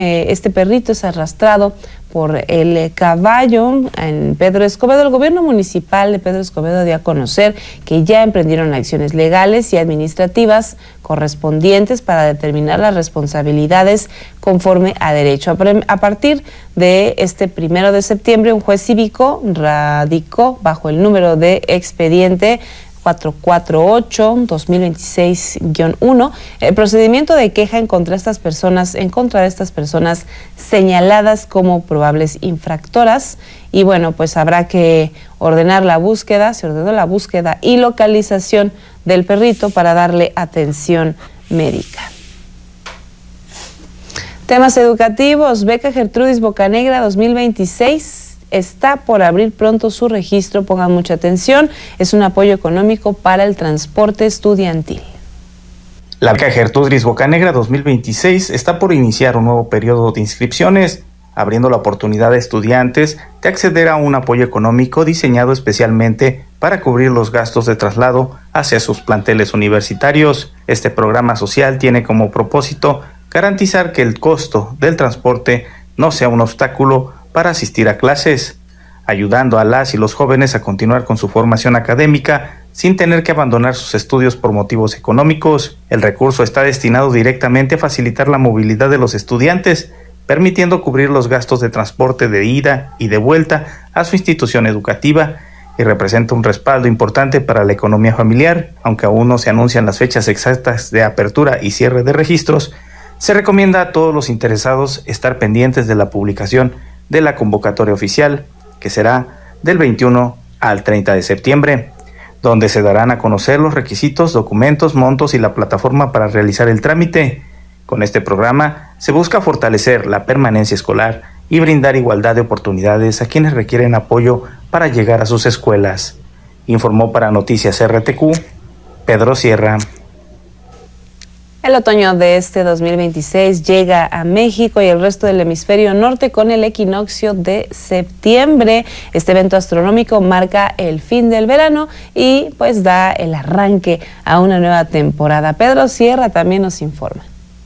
Este perrito es arrastrado por el caballo en Pedro Escobedo. El gobierno municipal de Pedro Escobedo dio a conocer que ya emprendieron acciones legales y administrativas correspondientes para determinar las responsabilidades conforme a derecho. A partir de este 1 de septiembre, un juez cívico radicó bajo el número de expediente 448-2026-1 el procedimiento de queja en contra de estas personas señaladas como probables infractoras. Y bueno, pues habrá que ordenar la búsqueda, se ordenó la búsqueda y localización del perrito para darle atención médica. Temas educativos, beca Gertrudis Bocanegra 2026. Está por abrir pronto su registro, pongan mucha atención, es un apoyo económico para el transporte estudiantil. La beca Gertrudis Bocanegra 2026 está por iniciar un nuevo periodo de inscripciones, abriendo la oportunidad a estudiantes de acceder a un apoyo económico diseñado especialmente para cubrir los gastos de traslado hacia sus planteles universitarios. Este programa social tiene como propósito garantizar que el costo del transporte no sea un obstáculo para asistir a clases, ayudando a las y los jóvenes a continuar con su formación académica sin tener que abandonar sus estudios por motivos económicos. El recurso está destinado directamente a facilitar la movilidad de los estudiantes, permitiendo cubrir los gastos de transporte de ida y de vuelta a su institución educativa, y representa un respaldo importante para la economía familiar. Aunque aún no se anuncian las fechas exactas de apertura y cierre de registros, se recomienda a todos los interesados estar pendientes de la publicación de la convocatoria oficial, que será del 21 al 30 de septiembre, donde se darán a conocer los requisitos, documentos, montos y la plataforma para realizar el trámite. Con este programa se busca fortalecer la permanencia escolar y brindar igualdad de oportunidades a quienes requieren apoyo para llegar a sus escuelas. Informó para Noticias RTQ, Pedro Sierra. El otoño de este 2026 llega a México y el resto del hemisferio norte con el equinoccio de septiembre. Este evento astronómico marca el fin del verano y pues da el arranque a una nueva temporada. Pedro Sierra también nos informa.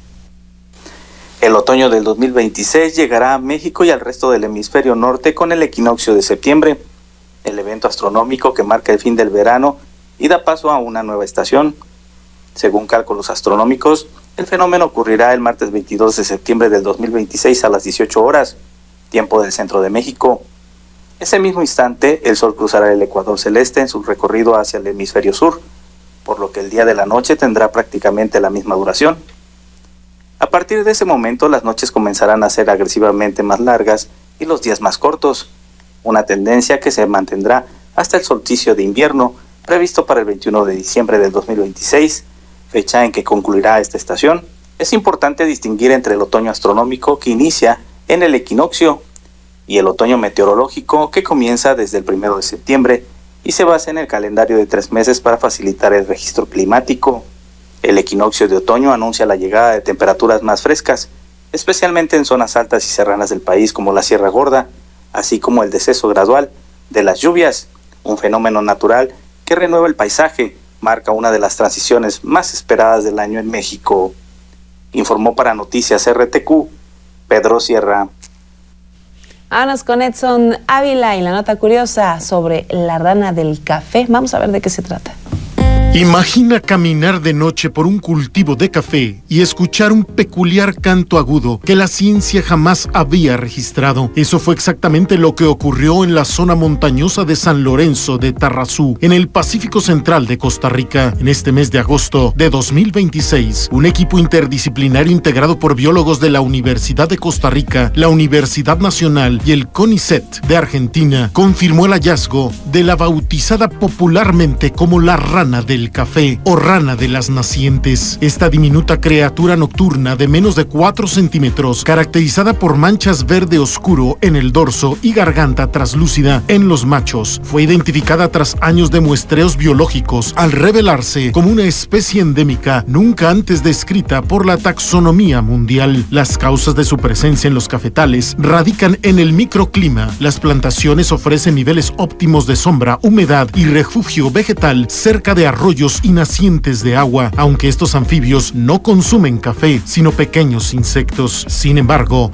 El otoño del 2026 llegará a México y al resto del hemisferio norte con el equinoccio de septiembre, el evento astronómico que marca el fin del verano y da paso a una nueva estación. Según cálculos astronómicos, el fenómeno ocurrirá el martes 22 de septiembre del 2026 a las 18 horas, tiempo del centro de México. Ese mismo instante, el Sol cruzará el ecuador celeste en su recorrido hacia el hemisferio sur, por lo que el día de la noche tendrá prácticamente la misma duración. A partir de ese momento, las noches comenzarán a ser agresivamente más largas y los días más cortos, una tendencia que se mantendrá hasta el solsticio de invierno, previsto para el 21 de diciembre del 2026, fecha en que concluirá esta estación. Es importante distinguir entre el otoño astronómico que inicia en el equinoccio y el otoño meteorológico que comienza desde el 1 de septiembre y se basa en el calendario de 3 meses para facilitar el registro climático. El equinoccio de otoño anuncia la llegada de temperaturas más frescas, especialmente en zonas altas y serranas del país como la Sierra Gorda, así como el deceso gradual de las lluvias, un fenómeno natural que renueva el paisaje, marca una de las transiciones más esperadas del año en México. Informó para Noticias RTQ, Pedro Sierra. Vámonos con Edson Ávila y la nota curiosa sobre la rana del café. Vamos a ver de qué se trata. Imagina caminar de noche por un cultivo de café y escuchar un peculiar canto agudo que la ciencia jamás había registrado. Eso fue exactamente lo que ocurrió en la zona montañosa de San Lorenzo de Tarrazú, en el Pacífico Central de Costa Rica. En este mes de agosto de 2026, un equipo interdisciplinario integrado por biólogos de la Universidad de Costa Rica, la Universidad Nacional y el CONICET de Argentina confirmó el hallazgo de la bautizada popularmente como la rana del café o rana de las nacientes. Esta diminuta criatura nocturna de menos de 4 centímetros, caracterizada por manchas verde oscuro en el dorso y garganta traslúcida en los machos, fue identificada tras años de muestreos biológicos al revelarse como una especie endémica nunca antes descrita por la taxonomía mundial. Las causas de su presencia en los cafetales radican en el microclima. Las plantaciones ofrecen niveles óptimos de sombra, humedad y refugio vegetal cerca de arroyos arroyos y nacientes de agua, aunque estos anfibios no consumen café, sino pequeños insectos. Sin embargo,